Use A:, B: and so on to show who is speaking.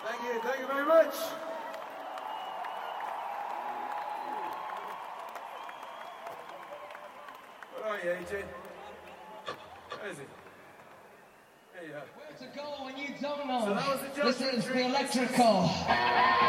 A: Thank you very much. Where are you, AJ? Where is he? There you are.
B: Where to go when you don't know?
A: So that was the
B: This is the Electrical.